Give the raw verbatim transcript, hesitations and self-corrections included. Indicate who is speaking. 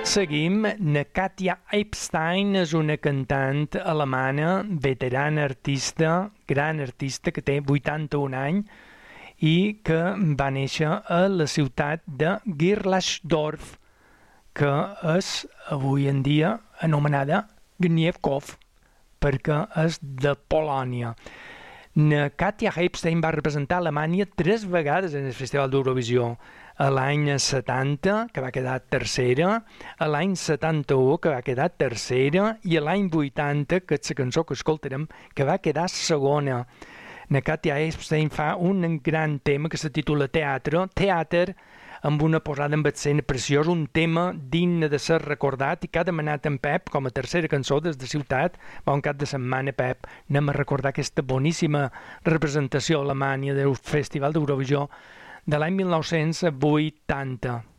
Speaker 1: Seguim. Na Katja Epstein és una cantant alemana, veterana artista, gran artista, que té vuitanta-un anys i que va néixer a la ciutat de Gerlachdorf, que és avui en dia anomenada Gniewków, perquè és de Polònia. Na Katja Epstein va representar Alemanya tres vegades en el Festival d'Eurovisió. A l'any setanta, que va quedar tercera, a l'any setanta-u, que va quedar tercera, i a l'any vuitanta, que és la cançó que escoltarem, que va quedar segona. Na Katja Epstein fa un gran tema que se titula Teatre, Teater, amb una posada en escena preciosa, un tema digne de ser recordat i que ha demanat en Pep com a tercera cançó des de Ciutat. Bon cap de setmana, Pep. Anem a recordar aquesta boníssima representació a Alemanya del Festival d'Eurovisió de l'any mil nou-cents vuitanta.